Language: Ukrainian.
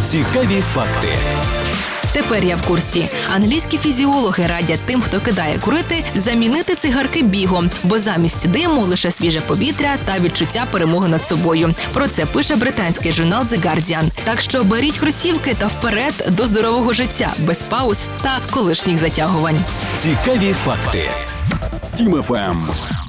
Цікаві факти. Тепер я в курсі. Англійські фізіологи радять тим, хто кидає курити, замінити цигарки бігом, бо замість диму лише свіже повітря та відчуття перемоги над собою. Про це пише британський журнал The Guardian. Так що беріть кросівки та вперед до здорового життя, без пауз та колишніх затягувань. Цікаві факти. Тім ФМ.